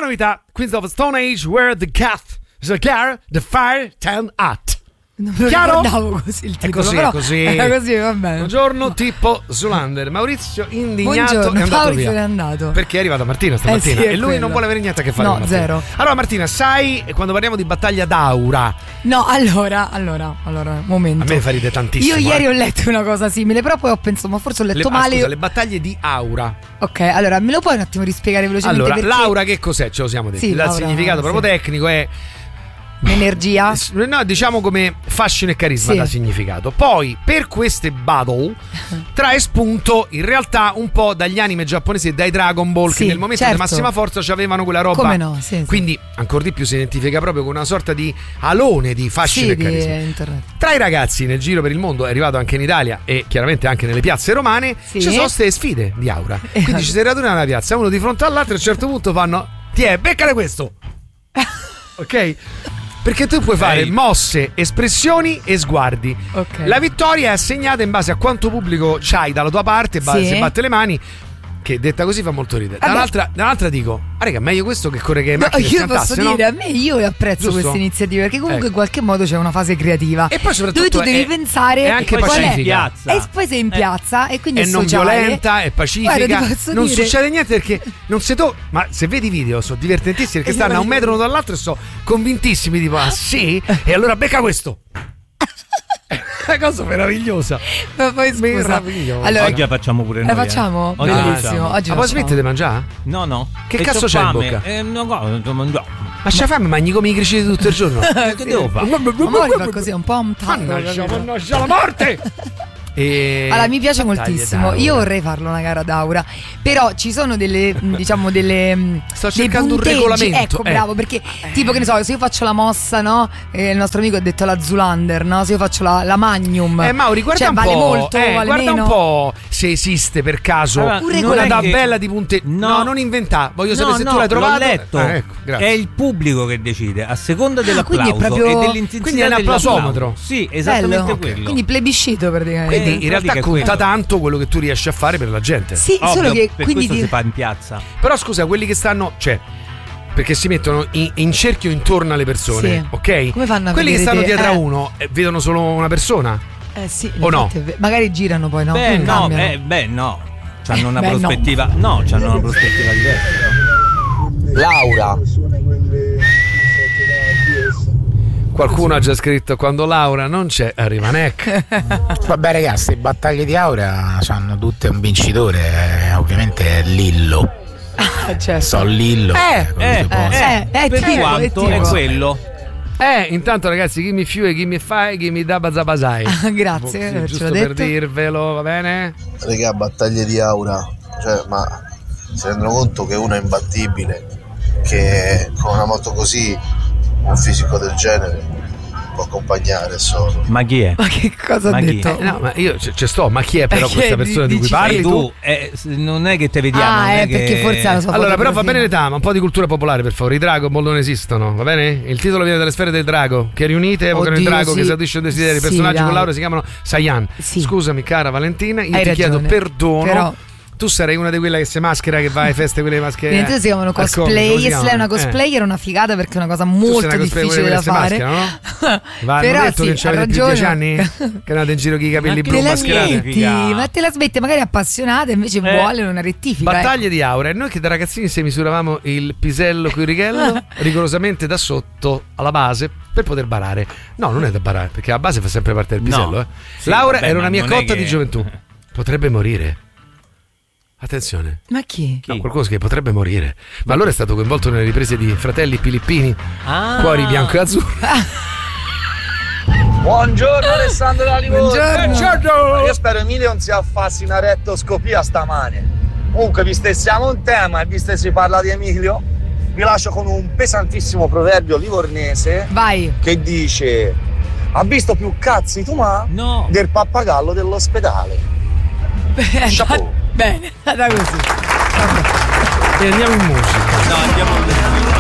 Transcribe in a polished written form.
novità, Queens of Stone Age, Where the Cat, the Fire Turn Out. Non me lo ricordavo così il titolo, è così. Era così, va bene. Buongiorno Tippo Zulander. Maurizio indignato. Buongiorno, è andato Maurizio via. è andato. Perché è arrivata Martina stamattina Sì, e lui quello. non vuole avere niente a che fare No, con Martina. zero. Allora Martina, sai quando parliamo di battaglia d'Aura? No, allora, momento. A me fa ridere tantissimo. Io ieri ho letto una cosa simile, però poi ho pensato, ma forse ho letto male. Scusa, le battaglie di Aura. Ok, allora me lo puoi un attimo rispiegare velocemente? Allora, perché... l'aura che cos'è? Ce lo siamo detti. Sì, Il l'aura, significato proprio tecnico è energia. No, diciamo come fascino e carisma Sì. da significato. Poi per queste battle trae spunto in realtà un po' dagli anime giapponesi e dai Dragon Ball, Sì, che nel momento certo. di massima forza avevano quella roba. Come no, sì, sì. Quindi ancora di più si identifica proprio con una sorta di alone di fascino Sì, e carisma. di internet. Tra i ragazzi nel giro per il mondo, è arrivato anche in Italia e chiaramente anche nelle piazze romane, Sì. ci sono queste sfide di Aura. Quindi ci si radunano nella piazza, uno di fronte all'altro e a un certo punto fanno: beccale questo! Ok? Perché tu puoi fare mosse, espressioni e sguardi. Ok. La vittoria è assegnata in base a quanto pubblico c'hai dalla tua parte, Sì. se batte le mani, che detta così fa molto ridere. Dall'altra dico: raga, meglio questo che corre che le No, macchine io cantasse, posso no? dire, a me io apprezzo Giusto? queste iniziative perché comunque Ecco. in qualche modo c'è una fase creativa E poi soprattutto dove tu devi è pensare è anche qual pacifica. e poi sei in piazza e quindi È è non sociale. violenta, è pacifica, Guarda, ti posso non dire- succede niente perché non si ma se vedi i video sono divertentissimi perché stanno a un metro uno dall'altro e sono convintissimi, tipo sì, e allora becca questo. Una cosa meravigliosa. Ma poi scusa. Meraviglioso. Allora, Oggi la facciamo pure noi. la facciamo? Oggi Bellissimo. la facciamo. Oggi Ma la poi facciamo. smettete di mangiare? No. Che E cazzo c'ho c'hai in fame. bocca? No, mangiare. Ma c'hai fame, mangi come i greci tutto il giorno? Che devo fare? Ma Mori fa così, è un po' un Mannaggia la morte! Allora, mi piace moltissimo. Io vorrei farlo una gara d'aura. Però ci sono delle, diciamo, delle. Sto dei cercando un punteggi. regolamento. Ecco, bravo, perché tipo, che ne so, se io faccio la mossa, no? Il nostro amico ha detto la Zulander, no? Se io faccio la Magnum. Mauri, guarda cioè, un vale po'. molto, vale guarda meno. un po' se esiste per caso Allora, Un una regolamento. tabella di punteggi. No, non inventà. Voglio sapere se tu l'hai l'ho trovato. letto. Ecco, grazie. È il pubblico che decide a seconda quindi è dell'applauso proprio- e dell'intensità quindi è un applausometro. dell'applauso. Sì, esattamente Bello. quello. Quindi plebiscito praticamente. Quindi in realtà pratica è conta quello. tanto quello che tu riesci a fare per la gente. Sì, Ovvio, solo che per quindi questo si fa in piazza. Però scusa, quelli che stanno, cioè, perché si mettono in cerchio intorno alle persone, Sì. ok? Come fanno a quelli che vedere stanno te? dietro a uno vedono solo una persona? sì, O no? infatti magari girano poi, no? Beh, no, Cambiano. no. C'hanno una beh, no. prospettiva. No, c'hanno una prospettiva diversa. Laura. Qualcuno ha già scritto: quando Laura non c'è, arriva Neck. Vabbè ragazzi, le battaglie di Aura hanno tutte un vincitore, ovviamente è Lillo. Certo. So Lillo. Per tipo, quanto è quello? Intanto ragazzi, gimme few, gimme fai, gimme dabba zabasai. Grazie, ce Giusto l'ho per detto. dirvelo, va bene? Raga, battaglie di Aura, cioè, ma si rendono conto che uno è imbattibile, che con una moto così, un fisico del genere può accompagnare solo. Ma chi è? Ma che cosa Ma ha chi? detto? No, ma io ci sto, ma chi è però Perché questa persona di cui dici- parli tu? Non è che te vediamo. non è perché che- forse ha la sua Allora, foto però va profilo. bene l'età, ma un po' di cultura popolare, per favore. I Dragon Ball non esistono, va bene? Il titolo viene dalle sfere del drago, che riunite evocano il Oddio, drago sì. che esaudisce un desiderio. I Sì, personaggi con dai. Laura si chiamano Saiyan. Sì. Scusami, cara Valentina, io Hai ti chiedo ragione. perdono. Però- Tu sarei una di quelle che si maschera, che va alle feste, quelle maschere. Niente, si chiamano al comico, cosplay. come si E se lei è una chiamano? cosplayer è una figata perché è una cosa Tu sei molto una cosplay, difficile quelle da che si fare. mascherano, no? Va, hanno Però detto sì, che ci ha avete più di 10 ragione. anni? Che andate in giro con i capelli Ma blu Te la mascherati? smetti, ma te la smetti, magari appassionata, invece vuole una rettifica. Battaglie di Aura. E noi che da ragazzini se misuravamo il pisello con il righello rigorosamente da sotto alla base per poter barare. No, non è da barare, perché la base fa sempre parte del pisello. No. Eh. Sì, Laura vabbè, era ma una mia non è cotta che- di gioventù. Potrebbe morire. Attenzione. Ma chi? No, qualcuno che potrebbe morire. Ma allora è stato coinvolto nelle riprese di Fratelli Filippini, Ah. Cuori bianco e azzurro. Buongiorno Alessandro da Livorno. Buongiorno. Io spero Emilio non si affassi una rettoscopia stamane. Comunque, visto che siamo un tema e visto che si parla di Emilio, vi lascio con un pesantissimo proverbio livornese Vai. che dice: ha visto più cazzi tu No. del pappagallo dell'ospedale. Chapeau. Bene, da così. E andiamo in musica. No, andiamo a vedere.